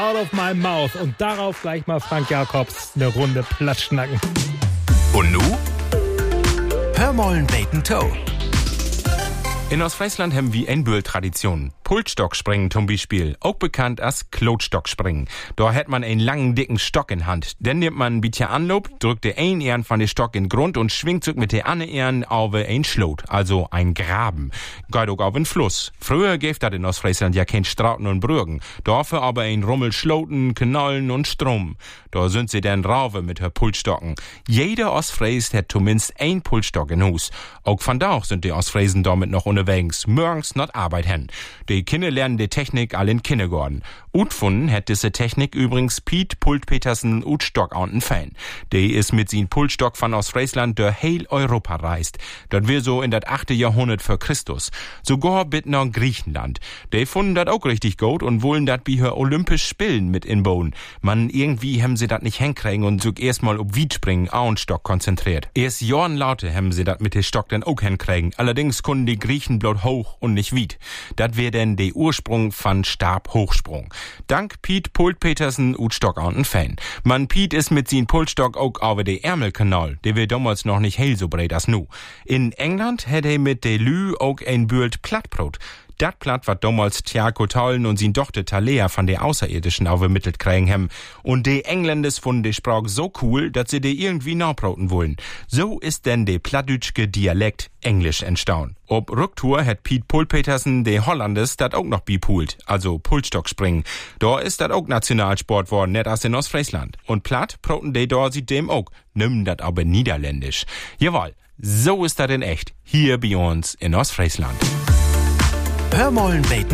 out of my mouth. Und darauf gleich mal Frank Jacobs eine Runde Platschnacken. Und nu? Hör mollen beten Toe. In Ostfriesland haben wir Einbühl-Tradition. Pultstockspringen zum Beispiel, auch bekannt als Klotstockspringen. Da hat man einen langen, dicken Stock in Hand. Dann nimmt man ein bisschen Anlauf, drückt der einen Ehren von der Stock in den Grund und schwingt sich mit der anderen Ehren auf ein Schlot, also ein Graben. Geht auch auf einen Fluss. Früher gäb das in Ostfriesland ja kein Strauten und Brüggen. Dafür aber ein Rummel Schloten, Knollen und Strom. Da sind sie dann rauf mit her Pultstocken. Jeder Ostfries hat zumindest ein Pultstock in Hus. Auch von da sind die Ostfriesen damit noch unterwegs, morgens not Arbeit hen. Die Kinder lernen die Technik all in Kindergarten. Utfunden hat diese Technik übrigens Piet Pult-Petersen Utstock an den Fan. Der ist mit sin Pultstock von Ostfriesland durch heil Europa reist. Das wir so in das 8. Jahrhundert vor Christus. Sogar bis nach Griechenland. Die funden das auch richtig gut und wollen dat wie her Olympisch Spielen mit inbauen. Man, irgendwie haben sie dat nicht hinkriegen und so erstmal ob Wiedspringen auch Stock konzentriert. Erst Jahren laute haben sie dat mit dem Stock dann auch hinkriegen. Allerdings konnten die Griechen bloß hoch und nicht Wied. Dat wär denn der Ursprung von Stabhochsprung. Dank Piet Pult-Petersen Utstock an den Fan. Man Piet ist mit sin Pultstock auch over de Ärmelkanal. Der wär damals noch nicht hell so breit as nu. In England hätt er mit de Lü auch ein Bühlt Plattbrot. Dat Platt wat damals Tiago Tollen und sin Tochter Talea von der Außerirdischen aufgemittelt kriegen hem. Und de Engländers fanden de Sprach so cool, dass sie de irgendwie nachbrauten wollen. So ist denn de plattdütschke Dialekt Englisch entstanden. Ob Rücktour hat Piet Pult-Petersen de Hollanders dat auch noch bipult, also Pultstockspringen. Da ist dat auch Nationalsport worden, net as in Ostfriesland. Und Platt brauten de da sie dem auch, nimmen dat aber niederländisch. Jawohl, so ist dat in echt, hier bei uns in Ostfriesland. Hör mollen beten